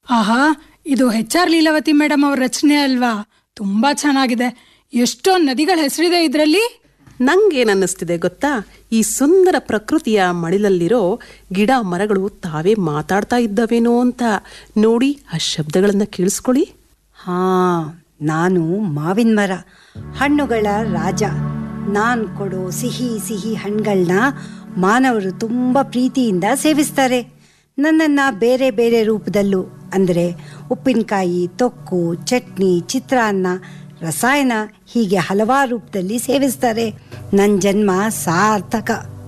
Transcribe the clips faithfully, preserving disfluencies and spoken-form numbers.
ಆಹಾ, ಇದು H R Leelavathi madam ಅವ್ರ ರಚನೆ ಅಲ್ವಾ? ತುಂಬಾ ಚೆನ್ನಾಗಿದೆ. ಎಷ್ಟೊಂದು ನದಿಗಳ ಹೆಸರಿದೆ ಇದರಲ್ಲಿ. ನಂಗೇನನ್ನಿಸ್ತಿದೆ ಗೊತ್ತಾ, ಈ ಸುಂದರ ಪ್ರಕೃತಿಯ ಮಡಿಲಲ್ಲಿರೋ ಗಿಡ ಮರಗಳು ತಾವೇ ಮಾತಾಡ್ತಾ ಇದ್ದವೇನೋ ಅಂತ. ನೋಡಿ, ಆ ಶಬ್ದಗಳನ್ನ ಕೇಳಿಸ್ಕೊಳ್ಳಿ. ಹಾ, ನಾನು ಮಾವಿನ ಮರ, ಹಣ್ಣುಗಳ ರಾಜ. ನಾನು ಕೊಡೋ ಸಿಹಿ ಸಿಹಿ ಹಣ್ಣುಗಳನ್ನ ಮಾನವರು ತುಂಬ ಪ್ರೀತಿಯಿಂದ ಸೇವಿಸ್ತಾರೆ. ನನ್ನನ್ನು ಬೇರೆ ಬೇರೆ ರೂಪದಲ್ಲೂ, ಅಂದರೆ ಉಪ್ಪಿನಕಾಯಿ, ತೊಕ್ಕು, ಚಟ್ನಿ, ಚಿತ್ರಾನ್ನ, ರಸಾಯನ, ಹೀಗೆ ಹಲವಾರು ರೂಪದಲ್ಲಿ ಸೇವಿಸ್ತಾರೆ. ನನ್ನ ಜನ್ಮ ಸಾರ್ಥಕ.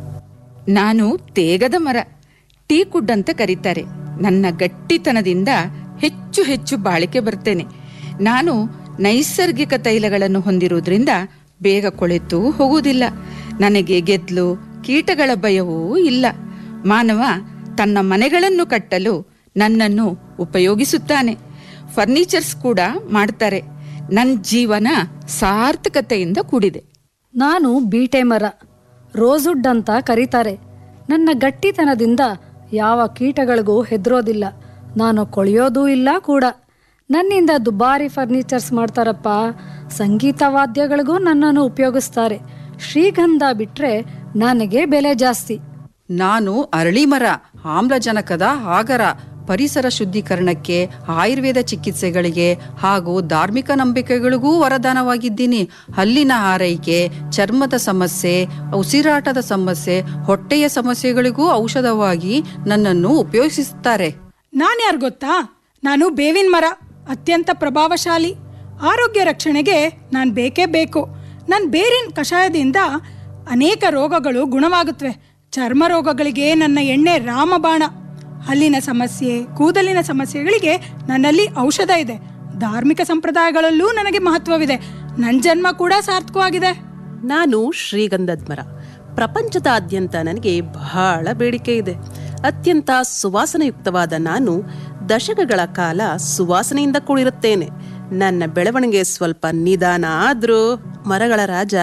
ನಾನು ತೇಗದ ಮರ, ಟೀ ಕುಡ್ ಅಂತ ಕರೀತಾರೆ. ನನ್ನ ಗಟ್ಟಿತನದಿಂದ ಹೆಚ್ಚು ಹೆಚ್ಚು ಬಾಳಿಕೆ ಬರ್ತೇನೆ. ನಾನು ನೈಸರ್ಗಿಕ ತೈಲಗಳನ್ನು ಹೊಂದಿರುವುದರಿಂದ ಬೇಗ ಕೊಳೆತು ಹೋಗುವುದಿಲ್ಲ. ನನಗೆ ಗೆದ್ಲು ಕೀಟಗಳ ಭಯವೂ ಇಲ್ಲ. ಮಾನವ ತನ್ನ ಮನೆಗಳನ್ನು ಕಟ್ಟಲು ನನ್ನನ್ನು ಉಪಯೋಗಿಸುತ್ತಾನೆ. ಫರ್ನಿಚರ್ಸ್ ಕೂಡ ಮಾಡ್ತಾರೆ. ನನ್ನ ಜೀವನ ಸಾರ್ಥಕತೆಯಿಂದ ಕೂಡಿದೆ. ನಾನು ಬೀಟೆ ಮರ, ರೋಸುಡ್ ಅಂತ ಕರೀತಾರೆ. ನನ್ನ ಗಟ್ಟಿತನದಿಂದ ಯಾವ ಕೀಟಗಳಿಗೂ ಹೆದರೋದಿಲ್ಲ. ನಾನು ಕೊಳೆಯೋದೂ ಇಲ್ಲ ಕೂಡ. ನನ್ನಿಂದ ದುಬಾರಿ ಫರ್ನಿಚರ್ಸ್ ಮಾಡ್ತಾರಪ್ಪ. ಸಂಗೀತ ವಾದ್ಯಗಳಿಗೂ ನನ್ನನ್ನು ಉಪಯೋಗಿಸ್ತಾರೆ. ಶ್ರೀಗಂಧ ಬಿಟ್ರೆ ನನಗೆ ಬೆಲೆ ಜಾಸ್ತಿ. ನಾನು ಅರಳಿ ಮರ, ಆಮ್ಲಜನಕದ ಆಗರ, ಪರಿಸರ ಶುದ್ಧೀಕರಣಕ್ಕೆ, ಆಯುರ್ವೇದ ಚಿಕಿತ್ಸೆಗಳಿಗೆ ಹಾಗೂ ಧಾರ್ಮಿಕ ನಂಬಿಕೆಗಳಿಗೂ ವರದಾನವಾಗಿದ್ದೀನಿ. ಹಲ್ಲಿನ ಆರೈಕೆ, ಚರ್ಮದ ಸಮಸ್ಯೆ, ಉಸಿರಾಟದ ಸಮಸ್ಯೆ, ಹೊಟ್ಟೆಯ ಸಮಸ್ಯೆಗಳಿಗೂ ಔಷಧವಾಗಿ ನನ್ನನ್ನು ಉಪಯೋಗಿಸುತ್ತಾರೆ. ನಾನ್ಯಾರು ಗೊತ್ತಾ? ನಾನು ಬೇವಿನ ಮರ, ಅತ್ಯಂತ ಪ್ರಭಾವಶಾಲಿ. ಆರೋಗ್ಯ ರಕ್ಷಣೆಗೆ ನಾನು ಬೇಕೇ ಬೇಕು. ನನ್ನ ಬೇರಿನ ಕಷಾಯದಿಂದ ಅನೇಕ ರೋಗಗಳು ಗುಣವಾಗುತ್ತವೆ. ಚರ್ಮ ರೋಗಗಳಿಗೆ ನನ್ನ ಎಣ್ಣೆ ರಾಮಬಾಣ. ಹಲ್ಲಿನ ಸಮಸ್ಯೆ, ಕೂದಲಿನ ಸಮಸ್ಯೆಗಳಿಗೆ ನನ್ನಲ್ಲಿ ಔಷಧ ಇದೆ. ಧಾರ್ಮಿಕ ಸಂಪ್ರದಾಯಗಳಲ್ಲೂ ನನಗೆ ಮಹತ್ವವಿದೆ. ನನ್ನ ಜನ್ಮ ಕೂಡ ಸಾರ್ಥಕವಾಗಿದೆ. ನಾನು ಶ್ರೀಗಂಧದ ಮರ. ಪ್ರಪಂಚದಾದ್ಯಂತ ನನಗೆ ಬಹಳ ಬೇಡಿಕೆ ಇದೆ. ಅತ್ಯಂತ ಸುವಾಸನೆಯುಕ್ತವಾದ ನಾನು ದಶಕಗಳ ಕಾಲ ಸುವಾಸನೆಯಿಂದ ಕೂಡಿರುತ್ತೇನೆ. ನನ್ನ ಬೆಳವಣಿಗೆ ಸ್ವಲ್ಪ ನಿಧಾನ ಆದ್ರೂ ಮರಗಳ ರಾಜ